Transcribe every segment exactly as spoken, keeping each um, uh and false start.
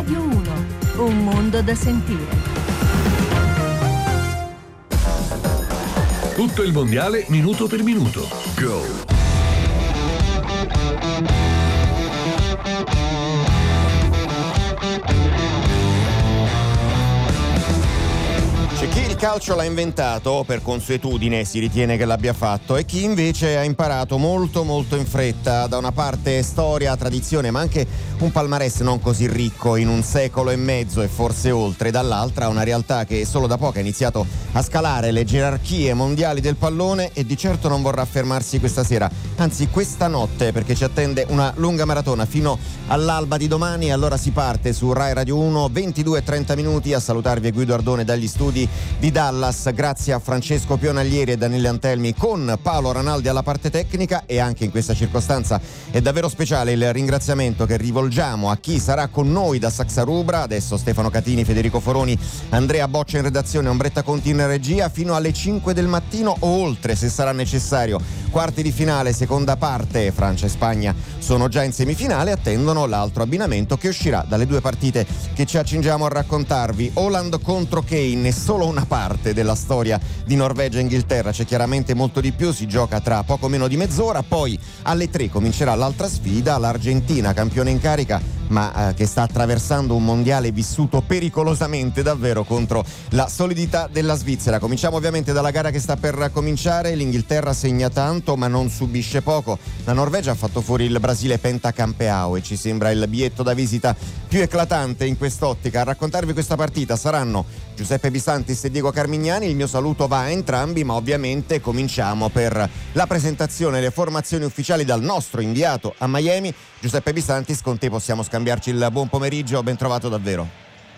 Radio uno, un mondo da sentire. Tutto il mondiale minuto per minuto. Go! C'è chi il calcio l'ha inventato per consuetudine, si ritiene che l'abbia fatto, e chi invece ha imparato molto molto in fretta. Da una parte storia, tradizione, ma anche un palmarès non così ricco in un secolo e mezzo e forse oltre. Dall'altra una realtà che solo da poco ha iniziato a scalare le gerarchie mondiali del pallone e di certo non vorrà fermarsi questa sera, anzi questa notte, perché ci attende una lunga maratona fino all'alba di domani. Allora si parte su Rai Radio uno, ventidue e trenta minuti. A salutarvi è Guido Ardone dagli studi di Dallas, grazie a Francesco Pionaglieri e Daniele Antelmi con Paolo Ranaldi alla parte tecnica. E anche in questa circostanza è davvero speciale il ringraziamento che rivolgiamo a chi sarà con noi da Saxarubra, adesso Stefano Catini, Federico Foroni, Andrea Boccia in redazione, Ombretta Conti in regia, fino alle cinque del mattino o oltre se sarà necessario. Quarti di finale, seconda parte, Francia e Spagna sono già in semifinale, attendono l'altro abbinamento che uscirà dalle due partite che ci accingiamo a raccontarvi. Holland contro Kane è solo una parte della storia di Norvegia e Inghilterra, c'è chiaramente molto di più, si gioca tra poco meno di mezz'ora, poi alle tre comincerà l'altra sfida, l'Argentina, campione in carica ma eh, che sta attraversando un mondiale vissuto pericolosamente davvero contro la solidità della Svizzera. Cominciamo ovviamente dalla gara che sta per cominciare. L'Inghilterra segna tanto ma non subisce poco. La Norvegia ha fatto fuori il Brasile pentacampeao e ci sembra il biglietto da visita più eclatante in quest'ottica. A raccontarvi questa partita saranno Giuseppe Bisantis e Diego Carmignani. Il mio saluto va a entrambi, ma ovviamente cominciamo per la presentazione e le formazioni ufficiali dal nostro inviato a Miami. Giuseppe Bisantis, con te possiamo scambiarci il buon pomeriggio, ben trovato davvero.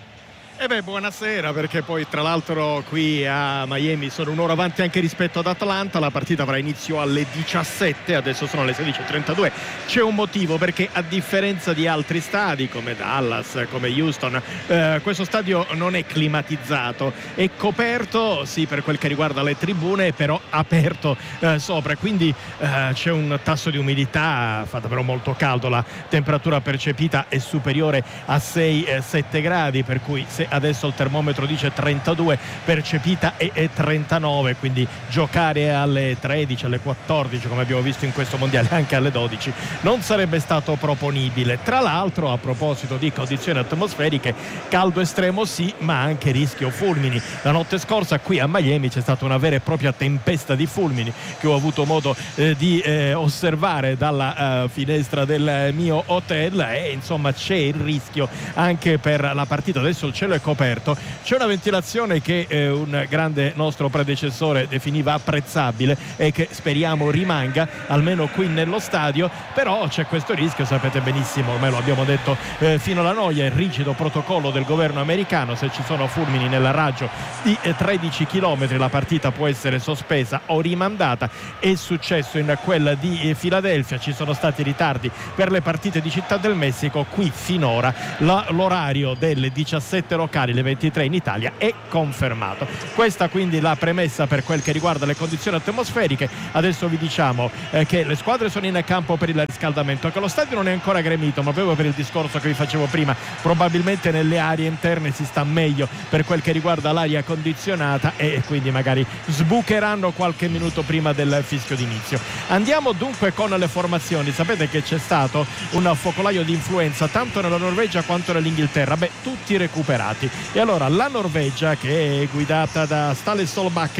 E beh, buonasera, perché poi tra l'altro qui a Miami sono un'ora avanti anche rispetto ad Atlanta. La partita avrà inizio alle diciassette, adesso sono le sedici e trentadue. C'è un motivo, perché a differenza di altri stadi come Dallas, come Houston, eh, questo stadio non è climatizzato, è coperto sì per quel che riguarda le tribune, però aperto eh, sopra, quindi eh, c'è un tasso di umidità, fa davvero molto caldo, la temperatura percepita è superiore a sei sette gradi, per cui se adesso il termometro dice trentadue, percepita è trentanove, quindi giocare alle tredici, alle quattordici come abbiamo visto in questo mondiale, anche alle dodici non sarebbe stato proponibile. Tra l'altro, a proposito di condizioni atmosferiche, caldo estremo sì, ma anche rischio fulmini. La notte scorsa qui a Miami c'è stata una vera e propria tempesta di fulmini che ho avuto modo eh, di eh, osservare dalla eh, finestra del mio hotel, e insomma c'è il rischio anche per la partita. Adesso il cielo è coperto, c'è una ventilazione che eh, un grande nostro predecessore definiva apprezzabile e che speriamo rimanga almeno qui nello stadio, però c'è questo rischio, sapete benissimo, ormai lo abbiamo detto eh, fino alla noia, il rigido protocollo del governo americano: se ci sono fulmini nel raggio di eh, tredici chilometri la partita può essere sospesa o rimandata. È successo in quella di eh, Filadelfia, ci sono stati ritardi per le partite di Città del Messico. Qui finora la, l'orario delle diciassette locali, le ventitré in Italia, è confermato. Questa quindi la premessa per quel che riguarda le condizioni atmosferiche. Adesso vi diciamo eh, che le squadre sono in campo per il riscaldamento, che lo stadio non è ancora gremito, ma proprio per il discorso che vi facevo prima, probabilmente nelle aree interne si sta meglio per quel che riguarda l'aria condizionata, e quindi magari sbucheranno qualche minuto prima del fischio d'inizio. Andiamo dunque con le formazioni. Sapete che c'è stato un focolaio di influenza tanto nella Norvegia quanto nell'Inghilterra, beh, tutti recuperati. E allora la Norvegia, che è guidata da Stale Solbakken,